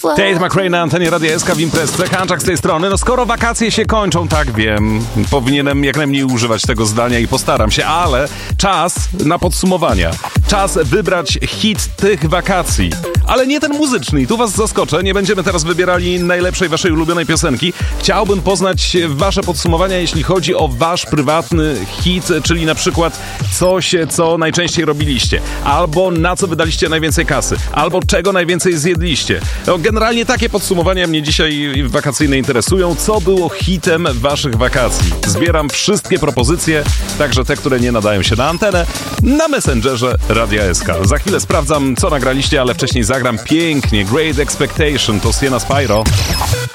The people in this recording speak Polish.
Tate McRae na antenie Radia SK w imprezce. Hanczak z tej strony. No skoro wakacje się kończą, tak wiem, powinienem jak najmniej używać tego zdania i postaram się, ale czas na podsumowania. Czas wybrać hit tych wakacji. Ale nie ten muzyczny i tu was zaskoczę. Nie będziemy teraz wybierali najlepszej waszej ulubionej piosenki. Chciałbym poznać wasze podsumowania, jeśli chodzi o wasz prywatny hit, czyli na przykład coś, co najczęściej robiliście, albo na co wydaliście najwięcej kasy, albo czego najwięcej zjedliście. No, generalnie takie podsumowania mnie dzisiaj wakacyjne interesują. Co było hitem waszych wakacji? Zbieram wszystkie propozycje, także te, które nie nadają się na antenę, na Messengerze Radia SK. Za chwilę sprawdzam, co nagraliście, ale wcześniej zagram pięknie Great Expectation, to Sienna Spyro.